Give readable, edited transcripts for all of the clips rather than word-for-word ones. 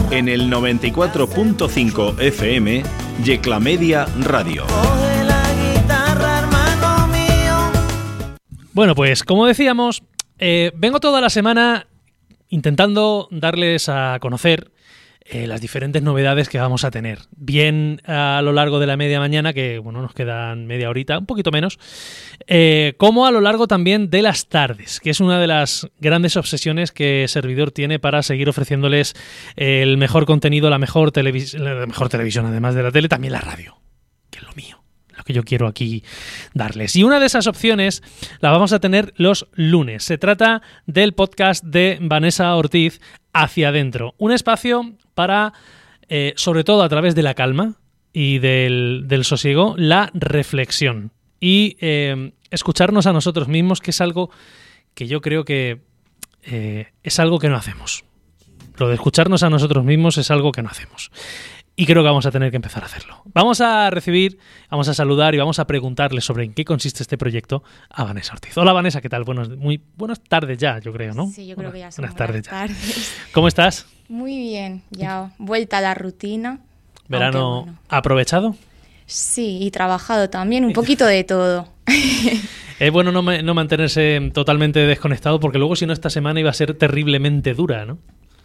En el 94.5 FM, Yecla Media Radio. Bueno, pues como decíamos, vengo toda la semana intentando darles a conocer las diferentes novedades que vamos a tener. Bien a lo largo de la media mañana, que bueno, nos quedan media horita, un poquito menos, como a lo largo también de las tardes, que es una de las grandes obsesiones que Servidor tiene para seguir ofreciéndoles el mejor contenido, la mejor televisión, además de la tele, también la radio, que es lo mío, lo que yo quiero aquí darles. Y una de esas opciones la vamos a tener los lunes. Se trata del podcast de Vanessa Ortiz, Hacia Adentro, un espacio para, sobre todo a través de la calma y del sosiego, la reflexión y escucharnos a nosotros mismos, que es algo que yo creo que es algo que no hacemos. Lo de escucharnos a nosotros mismos es algo que no hacemos. Y creo que vamos a tener que empezar a hacerlo. Vamos a vamos a saludar y vamos a preguntarle sobre en qué consiste este proyecto a Vanessa Ortiz. Hola Vanessa, ¿qué tal? Muy buenas tardes ya, yo creo, ¿no? Sí, yo creo que ya son buenas tardes. Tardes. ¿Cómo estás? Muy bien, ya vuelta a la rutina. ¿Verano aprovechado? Sí, y trabajado también, un poquito de todo. Es bueno no mantenerse totalmente desconectado, porque luego si no esta semana iba a ser terriblemente dura, ¿no?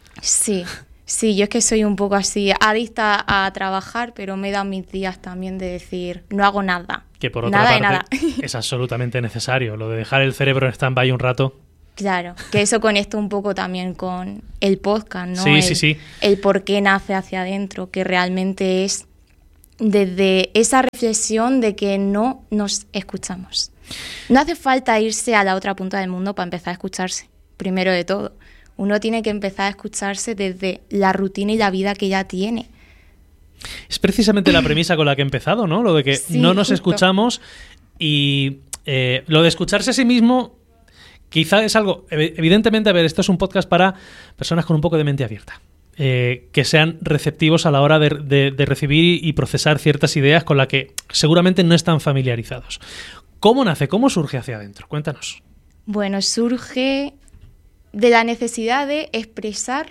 Sí, yo es que soy un poco así, adicta a trabajar, pero me he dado mis días también de decir, no hago nada. Que por otra parte es absolutamente necesario, lo de dejar el cerebro en stand-by un rato. Claro, que eso conecta un poco también con el podcast, ¿no? Sí. El por qué nace Hacia Adentro, que realmente es desde esa reflexión de que no nos escuchamos. No hace falta irse a la otra punta del mundo para empezar a escucharse, primero de todo. Uno tiene que empezar a escucharse desde la rutina y la vida que ya tiene. Es precisamente la premisa con la que he empezado, ¿no? Lo de que no nos escuchamos y lo de escucharse a sí mismo quizá es algo... Evidentemente, a ver, esto es un podcast para personas con un poco de mente abierta. Que sean receptivos a la hora de recibir y procesar ciertas ideas con las que seguramente no están familiarizados. ¿Cómo nace? ¿Cómo surge Hacia Adentro? Cuéntanos. Bueno, surge de la necesidad de expresar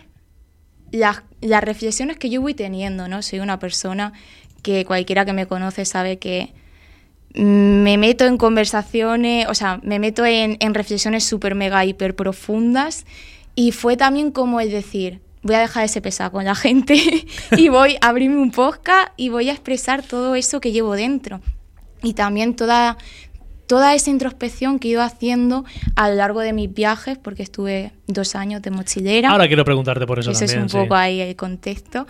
las reflexiones que yo voy teniendo, ¿no? Soy una persona que cualquiera que me conoce sabe que me meto en conversaciones, o sea, me meto en reflexiones súper mega hiper profundas, y fue también como el decir, voy a dejar ese pesar con la gente y voy a abrirme un podcast y voy a expresar todo eso que llevo dentro. Y también toda esa introspección que he ido haciendo a lo largo de mis viajes, porque estuve 2 años de mochilera. Ahora quiero preguntarte por eso también. Ese es un poco ahí el contexto.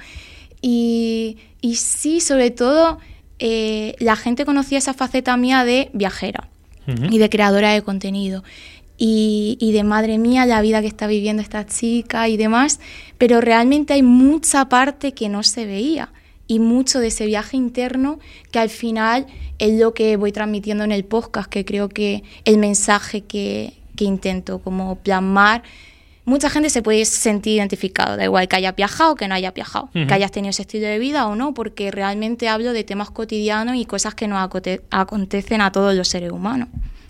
Y sí, sobre todo, la gente conocía esa faceta mía de viajera y de creadora de contenido. Y de madre mía, la vida que está viviendo esta chica y demás, pero realmente hay mucha parte que no se veía. Y mucho de ese viaje interno que al final es lo que voy transmitiendo en el podcast, que creo que el mensaje que intento como plasmar, mucha gente se puede sentir identificado, da igual que hayas viajado o que no hayas viajado, que hayas tenido ese estilo de vida o no, porque realmente hablo de temas cotidianos y cosas que nos acontecen a todos los seres humanos.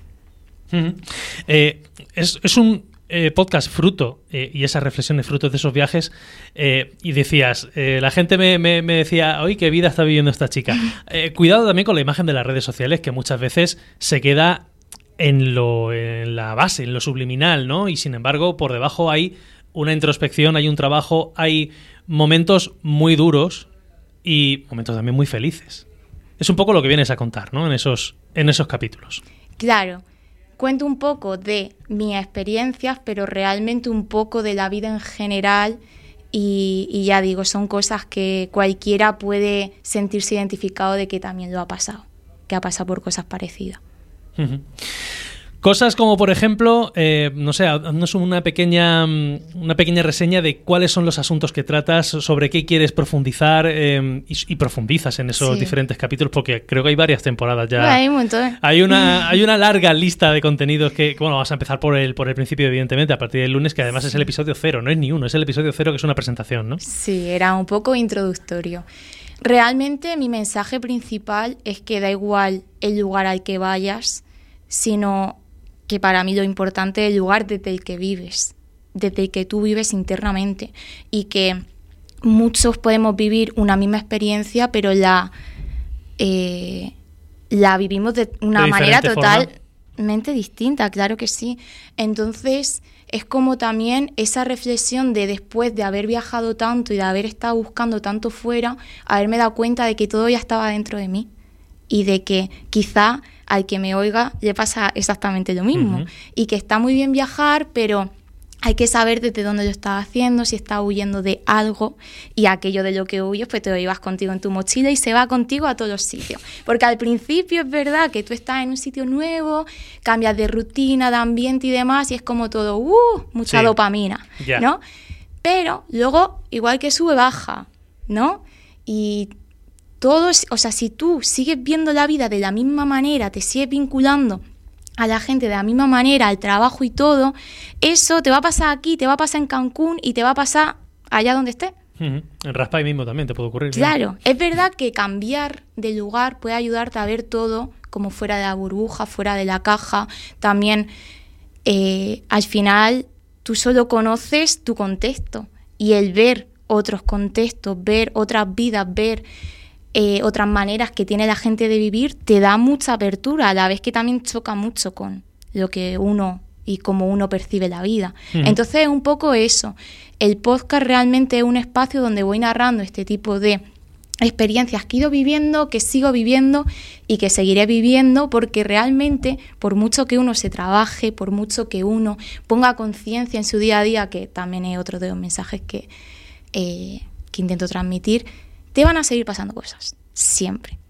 Es un podcast fruto, y esas reflexiones frutos de esos viajes, y decías, la gente me decía, ¡ay, qué vida está viviendo esta chica! Cuidado también con la imagen de las redes sociales, que muchas veces se queda en la base, en lo subliminal, ¿no? Y sin embargo, por debajo hay una introspección, hay un trabajo, hay momentos muy duros y momentos también muy felices. Es un poco lo que vienes a contar, ¿no? En esos capítulos. Claro. Cuento un poco de mis experiencias, pero realmente un poco de la vida en general, y ya digo, son cosas que cualquiera puede sentirse identificado de que también lo ha pasado, que ha pasado por cosas parecidas. Cosas como, por ejemplo, no sé, haznos una pequeña reseña de cuáles son los asuntos que tratas, sobre qué quieres profundizar, y profundizas en esos diferentes capítulos, porque creo que hay varias temporadas ya. Hay un montón. Hay una larga lista de contenidos que, bueno, vas a empezar por el principio, evidentemente, a partir del lunes, que además es el episodio 0, no es ni uno, es el episodio 0, que es una presentación, ¿no? Sí, era un poco introductorio. Realmente mi mensaje principal es que da igual el lugar al que vayas, sino que para mí lo importante es el lugar desde el que vives, desde el que tú vives internamente, y que muchos podemos vivir una misma experiencia, pero la vivimos de una manera totalmente distinta, claro que sí. Entonces, es como también esa reflexión de después de haber viajado tanto y de haber estado buscando tanto fuera, haberme dado cuenta de que todo ya estaba dentro de mí y de que quizá al que me oiga le pasa exactamente lo mismo y que está muy bien viajar, pero hay que saber desde dónde lo estás haciendo, si estás huyendo de algo, y aquello de lo que huyes, pues te lo llevas contigo en tu mochila y se va contigo a todos los sitios. Porque al principio es verdad que tú estás en un sitio nuevo, cambias de rutina, de ambiente y demás, y es como todo, mucha dopamina, ¿no? Pero luego, igual que sube, baja, ¿no? Y todos, o sea, si tú sigues viendo la vida de la misma manera, te sigues vinculando a la gente de la misma manera, al trabajo y todo, eso te va a pasar aquí, te va a pasar en Cancún y te va a pasar allá donde estés. En Raspai mismo también te puede ocurrir. Claro, es verdad que cambiar de lugar puede ayudarte a ver todo como fuera de la burbuja, fuera de la caja. También, al final, tú solo conoces tu contexto y el ver otros contextos, ver otras vidas, ver otras maneras que tiene la gente de vivir, te da mucha apertura, a la vez que también choca mucho con lo que uno y cómo uno percibe la vida. Entonces es un poco eso. El podcast realmente es un espacio donde voy narrando este tipo de experiencias que he ido viviendo, que sigo viviendo y que seguiré viviendo, porque realmente, por mucho que uno se trabaje, por mucho que uno ponga conciencia en su día a día, que también es otro de los mensajes que intento transmitir, te van a seguir pasando cosas, siempre.